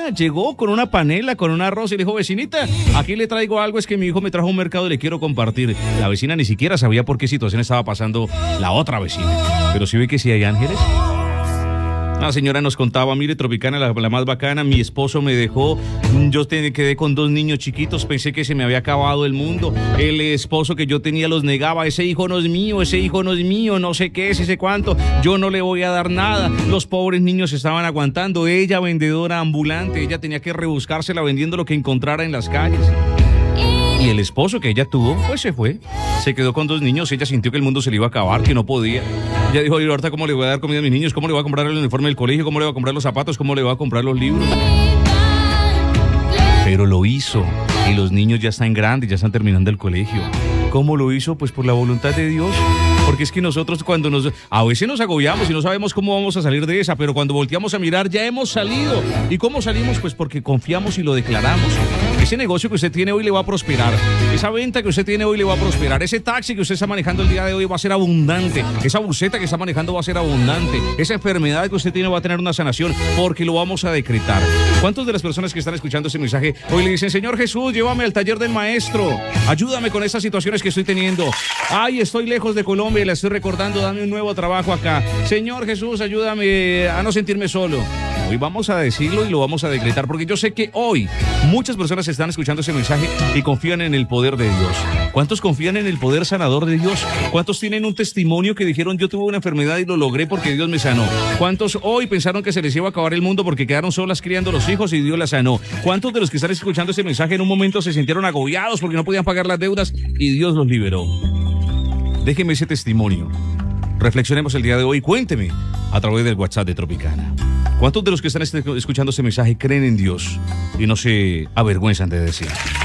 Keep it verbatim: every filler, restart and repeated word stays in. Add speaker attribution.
Speaker 1: vecina llegó con una panela, con un arroz y le dijo, vecinita, aquí le traigo algo, es que mi hijo me trajo un mercado y le quiero compartir. La vecina ni siquiera sabía por qué situación estaba pasando la otra vecina. Pero sí ve que sí hay ángeles. La señora nos contaba, mire, Tropicana, la, la más bacana, mi esposo me dejó, yo te, quedé con dos niños chiquitos, pensé que se me había acabado el mundo, el esposo que yo tenía los negaba, ese hijo no es mío, ese hijo no es mío, no sé qué es, ese cuánto, yo no le voy a dar nada, los pobres niños estaban aguantando, ella vendedora ambulante, ella tenía que rebuscársela vendiendo lo que encontrara en las calles. Y el esposo que ella tuvo, pues se fue. Se quedó con dos niños, ella sintió que el mundo se le iba a acabar, que no podía. Ella dijo, y ahorita cómo le voy a dar comida a mis niños, cómo le voy a comprar el uniforme del colegio, cómo le voy a comprar los zapatos, cómo le voy a comprar los libros. Pero lo hizo, y los niños ya están grandes, ya están terminando el colegio. ¿Cómo lo hizo? Pues por la voluntad de Dios. Porque es que nosotros cuando nos... A veces nos agobiamos y no sabemos cómo vamos a salir de esa, pero cuando volteamos a mirar ya hemos salido. ¿Y cómo salimos? Pues porque confiamos y lo declaramos. Ese negocio que usted tiene hoy le va a prosperar. Esa venta que usted tiene hoy le va a prosperar. Ese taxi que usted está manejando el día de hoy va a ser abundante. Esa buceta que está manejando va a ser abundante. Esa enfermedad que usted tiene va a tener una sanación porque lo vamos a decretar. ¿Cuántas de las personas que están escuchando ese mensaje hoy le dicen, Señor Jesús, llévame al taller del maestro, ayúdame con estas situaciones que estoy teniendo? Ay, estoy lejos de Colombia y la estoy recordando, dame un nuevo trabajo acá. Señor Jesús, ayúdame a no sentirme solo. Hoy vamos a decirlo y lo vamos a decretar, porque yo sé que hoy muchas personas están escuchando ese mensaje y confían en el poder de Dios. ¿Cuántos confían en el poder sanador de Dios? ¿Cuántos tienen un testimonio que dijeron, yo tuve una enfermedad y lo logré porque Dios me sanó? ¿Cuántos hoy pensaron que se les iba a acabar el mundo porque quedaron solas criando los hijos y Dios las sanó? ¿Cuántos de los que están escuchando ese mensaje en un momento se sintieron agobiados porque no podían pagar las deudas y Dios los liberó? Déjeme ese testimonio. Reflexionemos el día de hoy. Cuénteme a través del WhatsApp de Tropicana. ¿Cuántos de los que están escuchando ese mensaje creen en Dios y no se avergüenzan de decir?